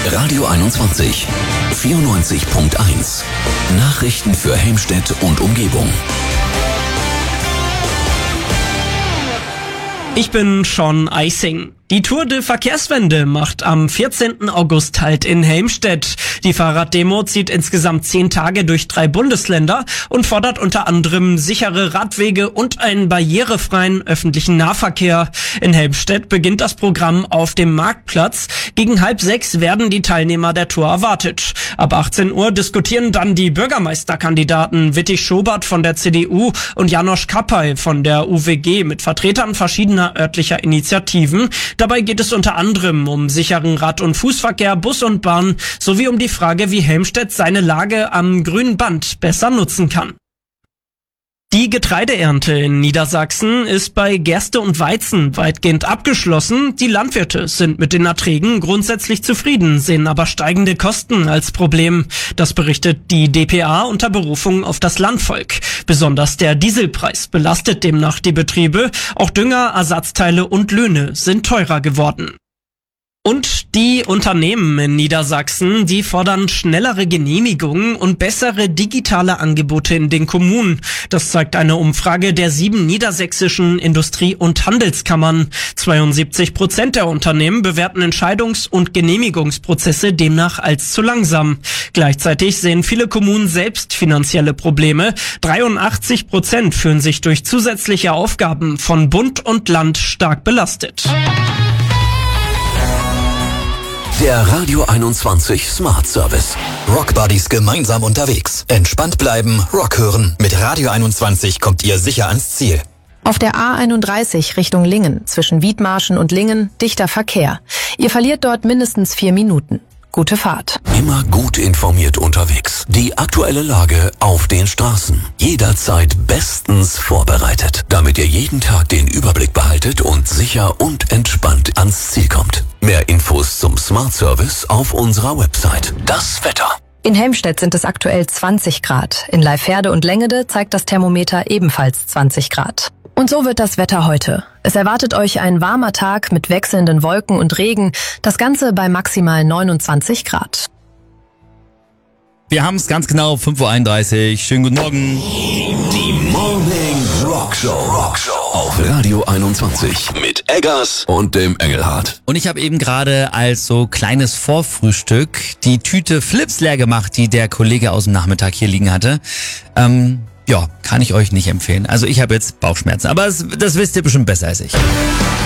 Radio 21 94.1 Nachrichten für Helmstedt und Umgebung. Ich bin Sean Eising. Die Tour de Verkehrswende macht am 14. August Halt in Helmstedt. Die Fahrraddemo zieht insgesamt 10 Tage durch 3 Bundesländer und fordert unter anderem sichere Radwege und einen barrierefreien öffentlichen Nahverkehr. In Helmstedt beginnt das Programm auf dem Marktplatz. Gegen 5:30 werden die Teilnehmer der Tour erwartet. Ab 18 Uhr diskutieren dann die Bürgermeisterkandidaten Wittig Schobert von der CDU und Janosch Kappay von der UWG mit Vertretern verschiedener örtlicher Initiativen. Dabei geht es unter anderem um sicheren Rad- und Fußverkehr, Bus und Bahn sowie um die Frage, wie Helmstedt seine Lage am grünen Band besser nutzen kann. Die Getreideernte in Niedersachsen ist bei Gerste und Weizen weitgehend abgeschlossen. Die Landwirte sind mit den Erträgen grundsätzlich zufrieden, sehen aber steigende Kosten als Problem. Das berichtet die dpa unter Berufung auf das Landvolk. Besonders der Dieselpreis belastet demnach die Betriebe. Auch Dünger, Ersatzteile und Löhne sind teurer geworden. Und die Unternehmen in Niedersachsen, die fordern schnellere Genehmigungen und bessere digitale Angebote in den Kommunen. Das zeigt eine Umfrage der 7 niedersächsischen Industrie- und Handelskammern. 72% der Unternehmen bewerten Entscheidungs- und Genehmigungsprozesse demnach als zu langsam. Gleichzeitig sehen viele Kommunen selbst finanzielle Probleme. 83% fühlen sich durch zusätzliche Aufgaben von Bund und Land stark belastet. Der Radio 21 Smart Service. Rock Buddies gemeinsam unterwegs. Entspannt bleiben, Rock hören. Mit Radio 21 kommt ihr sicher ans Ziel. Auf der A31 Richtung Lingen, zwischen Wiedmarschen und Lingen, dichter Verkehr. Ihr verliert dort mindestens 4 Minuten. Gute Fahrt. Immer gut informiert unterwegs. Die aktuelle Lage auf den Straßen. Jederzeit bestens vorbereitet, damit ihr jeden Tag den Überblick behaltet und sicher und entspannt ans Ziel kommt. Mehr Infos zum Smart Service auf unserer Website. Das Wetter. In Helmstedt sind es aktuell 20 Grad. In Leiferde und Lengede zeigt das Thermometer ebenfalls 20 Grad. Und so wird das Wetter heute. Es erwartet euch ein warmer Tag mit wechselnden Wolken und Regen. Das Ganze bei maximal 29 Grad. Wir haben es ganz genau 5:31 Uhr. Schönen guten Morgen. Die Morning Rock Show auf Radio 21 mit Eggers und dem Engelhardt. Und ich habe eben gerade als so kleines Vorfrühstück die Tüte Flips leer gemacht, die der Kollege aus dem Nachmittag hier liegen hatte. Ja, kann ich euch nicht empfehlen. Also ich habe jetzt Bauchschmerzen, aber das wisst ihr bestimmt besser als ich.